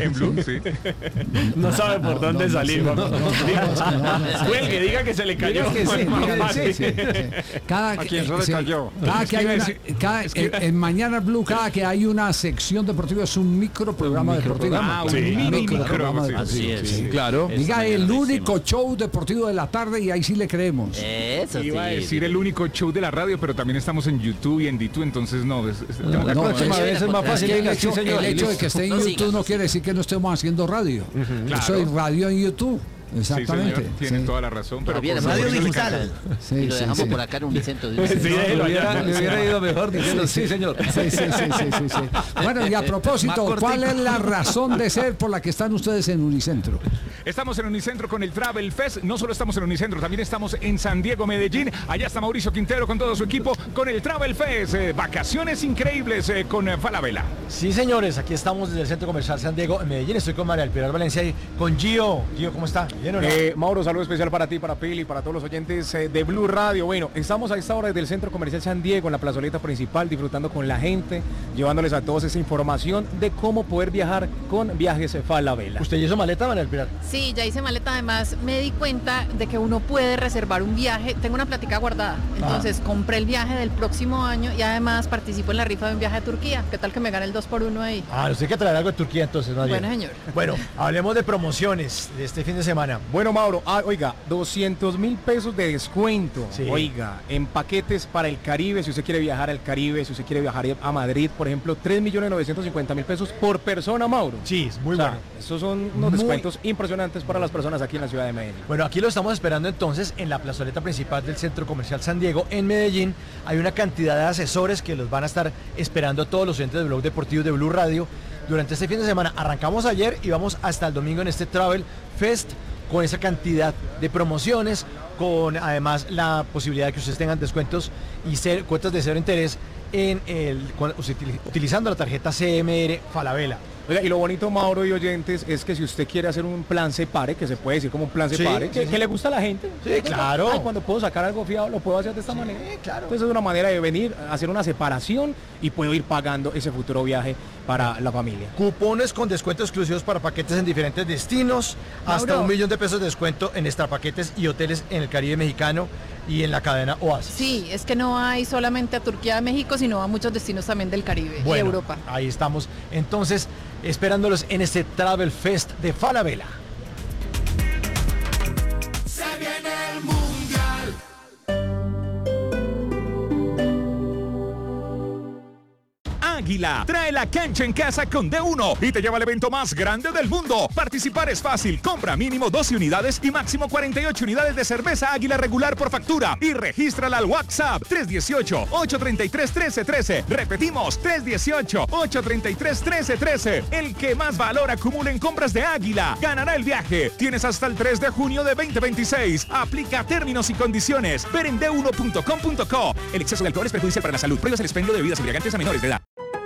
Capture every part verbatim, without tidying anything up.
En Blue, sí. No sabe por No, dónde no, salir. no, no, no, no, no. Cuelgue, diga que se le cayó. Diga que sí, Más diga- fácil. sí, sí, sí. Cada ¿A que- quién se le sí, cayó? cada Es que que hay iba a una- decir- cada- es que- en, en Mañana Blue, cada que hay una sección deportiva es un micro programa deportivo. Ah, un Sí. mini Micro micro, programa sí. deportivo. Así es. Sí. Claro. Esta Diga mañana el lo único hicimos. show deportivo de la tarde y ahí sí le creemos. Eso sí. Iba a decir el único show de la radio, pero también estamos en YouTube y en D dos, entonces no. Es, es- No, La no, próxima es- vez es más Es fácil. que el diga, hecho, sí, señor, el y hecho de listo. que esté en No YouTube sigas. no quiere decir que no estemos haciendo radio. Claro. Eso es radio en YouTube. Sí, Exactamente. señor, tiene Sí. toda la razón. Pero Javier, por radio favor, no se le digital. caiga. Sí, y lo sí, dejamos sí. por acá en Unicentro. Sí, Dice. déjelo No, allá. hubiera- Le hubiera ido mejor diciendo sí, señor. Sí, sí, sí, sí, sí, sí. Bueno, y a propósito, Más ¿cuál cortico. es la razón de ser por la que están ustedes en Unicentro? Estamos en Unicentro con el Travel Fest. No solo estamos en Unicentro, también estamos en San Diego, Medellín. Allá está Mauricio Quintero con todo su equipo con el Travel Fest. Eh, vacaciones increíbles eh, con eh, Falabella. Sí, señores, aquí estamos desde el Centro Comercial San Diego en Medellín. Estoy con María del Pilar Valencia y con Gio. Gio, ¿cómo está? ¿Bien o no? Eh, Mauro, saludo especial para ti, para Pili, para todos los oyentes eh, de Blue Radio. Bueno, estamos a esta hora desde el Centro Comercial San Diego, en la plazoleta principal, disfrutando con la gente, llevándoles a todos esa información de cómo poder viajar con Viajes Falabella. ¿Usted hizo maleta, María del Pilar? Sí, ya hice maleta, además me di cuenta de que uno puede reservar un viaje, tengo una plática guardada, entonces compré el viaje del próximo año y además participo en la rifa de un viaje a Turquía, ¿qué tal que me gane el dos por uno ahí? Ah, usted hay que traer algo de Turquía entonces, más bien. Bueno, señor. Bueno, hablemos de promociones de este fin de semana. Bueno, Mauro, ah, oiga, doscientos mil pesos de descuento. Sí. Oiga, en paquetes para el Caribe, si usted quiere viajar al Caribe, si usted quiere viajar a Madrid, por ejemplo, tres millones novecientos cincuenta mil pesos por persona, Mauro. Sí, es muy O sea, bueno. estos son unos Muy- descuentos impresionantes para las personas aquí en la ciudad de Medellín. Bueno, aquí lo estamos esperando entonces en la plazoleta principal del Centro Comercial San Diego en Medellín. Hay una cantidad de asesores que los van a estar esperando todos los oyentes de Blog Deportivo de Blue Radio durante este fin de semana. Arrancamos ayer y vamos hasta el domingo en este Travel Fest con esa cantidad de promociones, con además la posibilidad de que ustedes tengan descuentos y ser, cuotas de cero interés en el, cuando- util- utilizando la tarjeta C M R Falabella. Oiga, y lo bonito, Mauro y oyentes, es que si usted quiere hacer un plan separe, que se puede decir como un plan Sí, separe, sí, que, sí. que le gusta a la gente. Sí, claro. Ay, cuando puedo sacar algo fiado, lo puedo hacer de esta manera. claro. Entonces es una manera de venir, hacer una separación y puedo ir pagando ese futuro viaje para la familia. Cupones con descuentos exclusivos para paquetes en diferentes destinos, hasta Mauro. un millón de pesos de descuento en extra paquetes y hoteles en el Caribe mexicano y en la cadena Oasis. Sí, es que no hay solamente a Turquía, a México, sino a muchos destinos también del Caribe y Bueno, Europa. ahí estamos entonces esperándolos en este Travel Fest de Falabella. Se viene el mundial. Águila trae la cancha en casa con D uno y te lleva al evento más grande del mundo. Participar es fácil. Compra mínimo doce unidades y máximo cuarenta y ocho unidades de cerveza Águila regular por factura y regístrala al WhatsApp tres uno ocho, ocho tres tres, uno tres uno tres. Repetimos, tres uno ocho, ocho tres tres, uno tres uno tres. El que más valor acumule en compras de Águila ganará el viaje. Tienes hasta el tres de junio de veinte veintiséis. Aplica términos y condiciones. Ver en d uno punto com punto co. El exceso de alcohol es perjudicial para la salud. Prohíbas el expendio de bebidas embriagantes a menores de edad.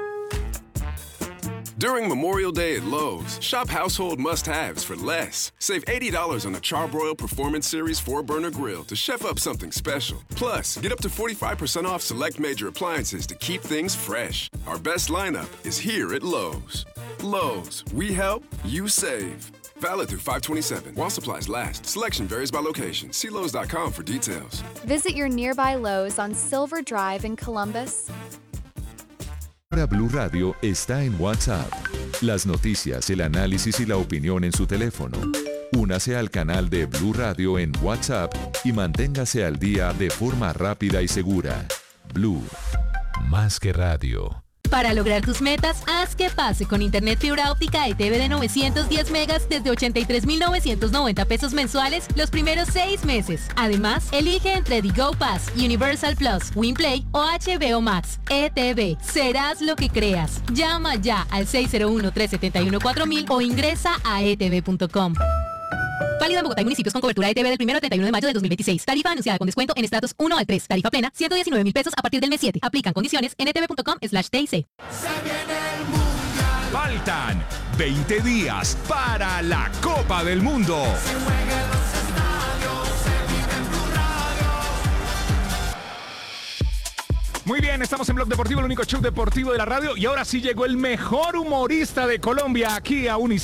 During Memorial Day at Lowe's, shop household must-haves for less. Save eighty dollars on a Charbroil Performance Series four burner grill to chef up something special. Plus, get up to forty-five percent off select major appliances to keep things fresh. Our best lineup is here at Lowe's. Lowe's, we help, you save. Valid through five twenty-seven while supplies last. Selection varies by location. See Lowe's dot com for details. Visit your nearby Lowe's on Silver Drive in Columbus. Ahora Blue Radio está en WhatsApp. Las noticias, el análisis y la opinión en su teléfono. Únase al canal de Blue Radio en WhatsApp y manténgase al día de forma rápida y segura. Blue, más que radio. Para lograr tus metas, haz que pase con Internet fibra óptica E T V de novecientos diez megas desde ochenta y tres mil novecientos noventa pesos mensuales los primeros seis meses. Además, elige entre Digo Pass, Universal Plus, WinPlay o H B O Max. E T V, serás lo que creas. Llama ya al seis cero uno, tres siete uno, cuatro mil o ingresa a e t v punto com. Válido en Bogotá y municipios con cobertura E T V del primero al treinta y uno de mayo de dos mil veintiséis. Tarifa anunciada con descuento en estratos uno al tres. Tarifa plena, ciento diecinueve mil pesos a partir del mes siete. Aplican condiciones en e t v punto com slash t i c. Faltan veinte días para la Copa del Mundo. Muy bien, estamos en Blog Deportivo, el único show deportivo de la radio. Y ahora sí llegó el mejor humorista de Colombia aquí a Unicentro.